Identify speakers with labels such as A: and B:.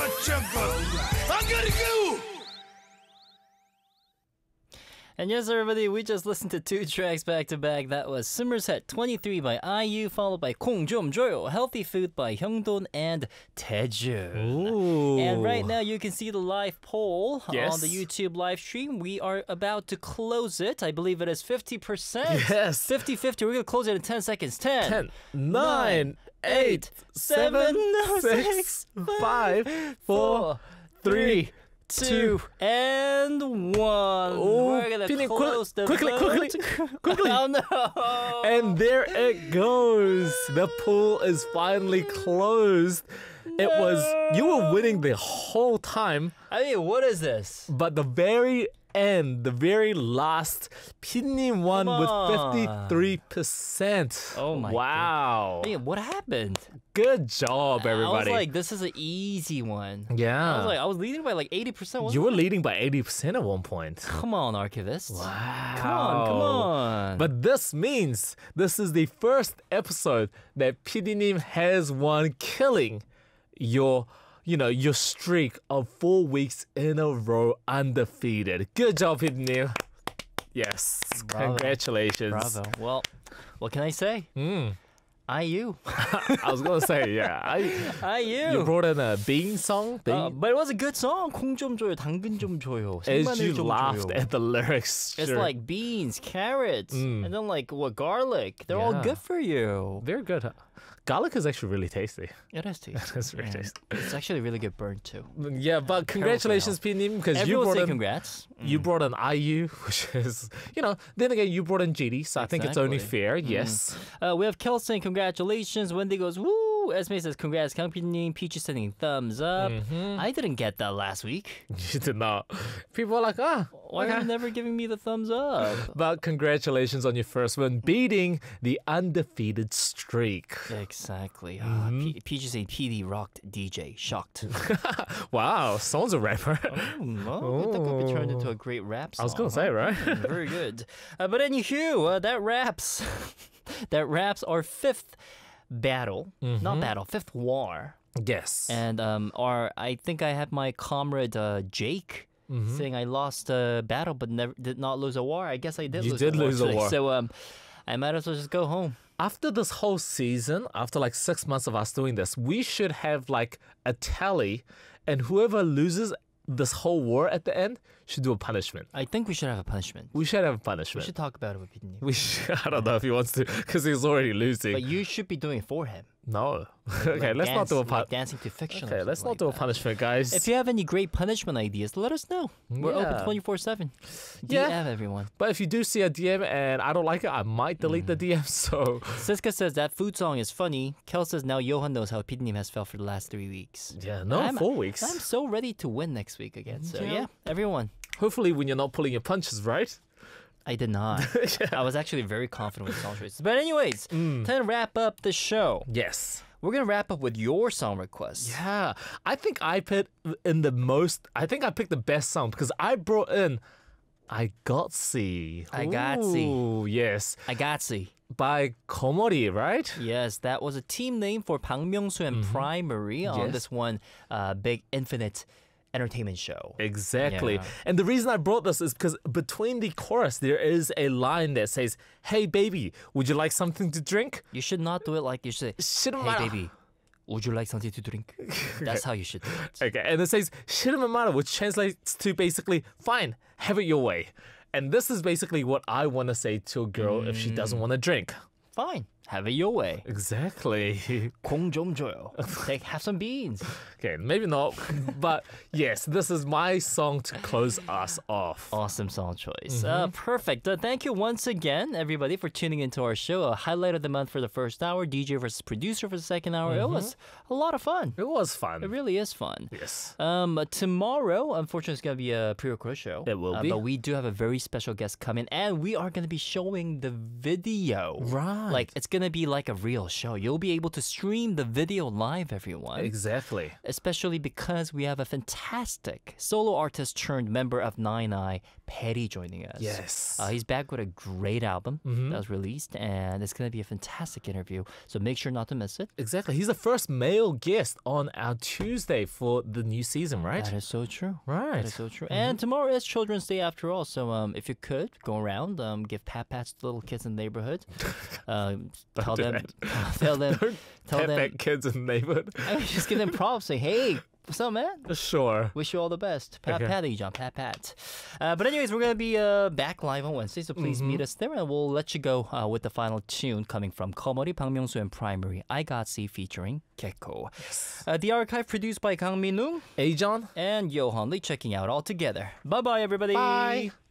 A: I gotta go!
B: And yes, everybody, we just listened to two tracks back to back. That was Somerset 23 by IU, followed by Kong Jom Joyo, Healthy Food by Hyungdon and Taeju.
C: Ooh.
B: And right now you can see the live poll
C: Yes.
B: on the YouTube live stream. We are about to close it. I believe it is 50%.
C: Yes.
B: 50-50. We're going to close it in 10 seconds. 10,
C: 10, 9, 8, 7, 6, 5, 4, 3,
B: 2, and 1. We're going to
C: Pini,
B: close the
C: quickly,
B: vote.
C: quickly.
B: Oh, no.
C: And there it goes. The pool is finally closed. It was, you were winning the whole time,
B: I mean, what is this?
C: but the very end, the very last, Pinyin won
B: Come
C: with
B: on.
C: 53%.
B: Oh my
C: Wow.
B: I mean, what happened?
C: Good job,
B: I was
C: everybody.
B: like, this is an easy one.
C: Yeah.
B: I was leading by like 80%.
C: You were leading by 80% at one point.
B: Come on, Archivist.
C: Wow.
B: Come on.
C: But this means this is the first episode that PD님 has won, killing your streak of 4 weeks in a row undefeated. Good job, PD님. Yes.
B: Bravo.
C: Congratulations.
B: Bravo. Well, what can I say? IU.
C: I was going to say, yeah.
B: IU.
C: You brought in a bean song?
B: But it was a good song. 콩 좀 줘요, 당근 좀 줘요,
C: As
B: 생마늘
C: you
B: 좀
C: laughed
B: 줘요.
C: at the lyrics.
B: It's
C: sure.
B: like beans, carrots, and then like garlic. They're all
C: Yeah.
B: good for you.
C: Very good. Huh? Garlic is actually really tasty.
B: It is tasty.
C: It's very tasty.
B: It's actually really good burn too.
C: Yeah, but congratulations, PD님, because you
B: Everyone
C: brought
B: say
C: in
B: congrats.
C: You brought an IU, which is, then again, you brought in GD, so I think it's only
B: Exactly.
C: fair, yes.
B: We have Kel saying congratulations. Wendy goes woo. Esme says congrats. Kangpin Peach is sending thumbs up. I didn't get that last week.
C: You did not. People are like,
B: Why are you never giving me the thumbs up?
C: But congratulations on your first win, beating the undefeated streak.
B: Exactly. Peach is a PD rocked DJ. Shocked.
C: Wow, someone's a rapper.
B: Oh, that could be turned into a great rap song.
C: I was going to say, right?
B: Very good. But anywho, that wraps our fifth battle. Not battle, fifth war.
C: Yes.
B: And I think I had my comrade Jake saying I lost a battle but did not lose a war. I guess I did
C: You
B: lose
C: did
B: a war.
C: lose a
B: today.
C: war.
B: So I might as well just go home.
C: After this whole season, after like 6 months of us doing this, we should have like a tally, and whoever loses this whole war at the end should do a punishment.
B: I think we should have a punishment.
C: We should have a
B: We
C: punishment.
B: should talk about it with Pitney.
C: I don't know if he wants to, because he's already losing.
B: But you should be doing it for him.
C: No. Okay,
B: Like
C: let's not do a
B: like dancing to fiction.
C: Okay, let's not do a punishment, guys.
B: If you have any great punishment ideas, let us know. We're open
C: Yeah.
B: 24/7.
C: Yeah.
B: DM everyone.
C: But if you do see a DM and I don't like it, I might delete the DM. So
B: Siska says that food song is funny. Kel says now Johan knows how Pitney has felt for the last 3 weeks.
C: yeah, no,
B: I'm-
C: 4 weeks.
B: I'm so ready to win next week again. So
C: Yeah.
B: yeah, everyone.
C: Hopefully, when you're not pulling your punches, right?
B: I did not. I was actually very confident with song choices. But anyways, to wrap up the show,
C: Yes.
B: we're gonna wrap up with your song requests.
C: Yeah, I think I picked I think I picked the best song because I brought in I Gotsi.
B: I Gotsi.
C: Ooh, yes.
B: I got see.
C: By Komori, right?
B: Yes, that was a team name for Bang Myung-soo and Primary on
C: Yes.
B: this one big Infinite entertainment show.
C: Exactly.
B: Yeah.
C: And the reason I brought this is because between the chorus, there is a line that says, "Hey, baby, would you like something to drink?"
B: You should not do it like you should say,
C: Shouldn't
B: hey
C: matter.
B: baby, would you like something to drink? That's how you should do it.
C: Okay, and it says "Shiramamara," which translates to basically "Fine, have it your way." And this is basically what I want to say to a girl if she doesn't want to drink.
B: Fine, have it your way.
C: Exactly.
B: 콩 좀 줘요. Have some beans.
C: Okay, maybe not, but yes, this is my song to close us off.
B: Awesome song choice. Perfect. Thank you once again, everybody, for tuning into our show. A highlight of the month for the first hour, DJ versus producer for the second hour. It was a lot of fun.
C: It was fun.
B: It really is fun.
C: Yes.
B: Tomorrow, unfortunately, it's going to be a pre-record show.
C: It will be.
B: But we do have a very special guest coming, and we are going to be showing the video.
C: Right.
B: Like, it's going to be like a real show. You'll be able to stream the video live, everyone.
C: Exactly.
B: especially because we have a fantastic solo artist turned member of Nine Eye, Petty, joining us.
C: Yes.
B: He's back with a great album that was released, and it's going to be a fantastic interview. So make sure not to miss it.
C: Exactly. He's the first male guest on our Tuesday for the new season, right?
B: That is so true.
C: Right.
B: That is so true. And tomorrow is Children's Day after all. So if you could go around, give pats to little kids in the neighborhood. Tell
C: do
B: them,
C: that.
B: tell them, tell
C: Pet
B: them.
C: back kids in the neighborhood.
B: I mean, just give them props. Say, hey, what's up, man?
C: Sure.
B: Wish you all the best. Pat,
C: Okay.
B: Patty, John. Pat. But anyways, we're going to be back live on Wednesday, so please meet us there, and we'll let you go with the final tune coming from Komori, Bang Myung-soo, and Primary, I Got C featuring Gekko. The archive produced by Kang Min-woong
C: Ajon?
B: and Johan Lee, checking out all together. Bye-bye, everybody.
C: Bye.